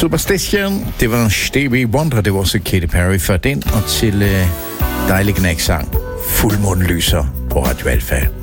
Superstition, det var Stevie Wonder, det var også Katy Perry før den, og til dejlig knæksang, Fuldmånen lyser på Radio Alfa.